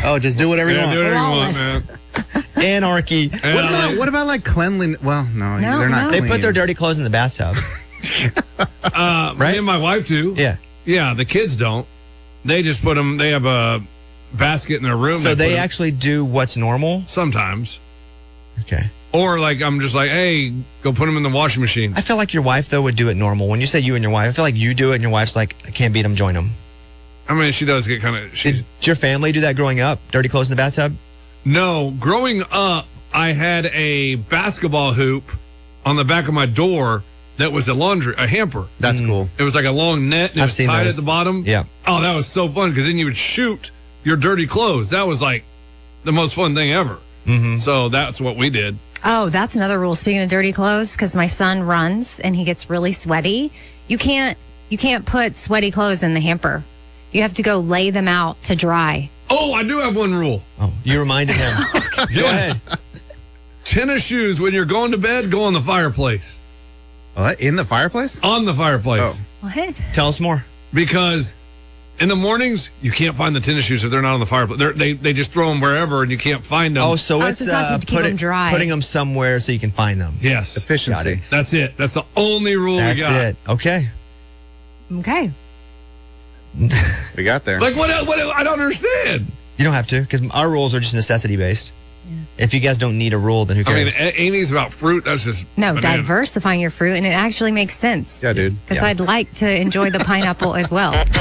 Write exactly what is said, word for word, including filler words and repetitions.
Oh, just do whatever you Yeah, want. do whatever you want, Lawless. man. Anarchy. And What I about like- what about like cleanliness? Well, no, No, they're not. no. They clean. put their dirty clothes in the bathtub. Uh, Right? Me and my wife do. Yeah. Yeah, the kids don't. They just put them, they have a basket in their room. So they put 'em- actually do what's normal? Sometimes. Okay. Or like, I'm just like, hey, go put them in the washing machine. I feel like your wife, though, would do it normal. When you say you and your wife, I feel like you do it and your wife's like, I can't beat them, join them. I mean, she does get kind of, Did, she's, did your family do that growing up? Dirty clothes in the bathtub? no, growing up, I had a basketball hoop on the back of my door that was a laundry, a hamper. That's cool. It was like a long net and it I've was seen tied those. at the bottom. Yeah. Oh, that was so fun because then you would shoot your dirty clothes. That was like the most fun thing ever. Mm-hmm. So that's what we did. Oh, that's another rule. Speaking of dirty clothes, because my son runs and he gets really sweaty. You can't you can't put sweaty clothes in the hamper. You have to go lay them out to dry. Oh, I do have one rule. Oh, you reminded him. Go ahead. Tennis shoes when you're going to bed, go on the fireplace. What? In the fireplace? On the fireplace. Oh. What? Tell us more. Because in the mornings, you can't find the tennis shoes if they're not on the fireplace. They're, they they just throw them wherever and you can't find them. Oh, so Oh, it's so it's not uh, to keep put them it- dry. putting them somewhere so you can find them. yes. Efficiency. Got it. That's it. That's the only rule That's we got. it. Okay. Okay. We got there. Like, what, what? I don't understand. You don't have to because our rules are just necessity based. If you guys don't need a rule, then who I mean, cares? A- Amy's about fruit. That's just. No, banana. diversifying your fruit, and it actually makes sense. Yeah, dude. Because Yeah. I'd like to enjoy the pineapple as well.